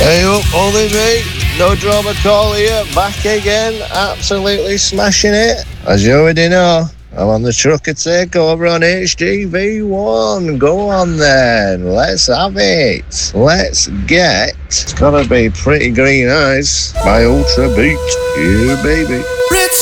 Hey up, only me. No drama call here. Back again. Absolutely smashing it. As you already know, I'm on the Trucker Takeover on HTV1. Go on then. Let's have it. Let's get It's Gotta Be Pretty Green Eyes by Ultra Beat. Yeah, baby. Rich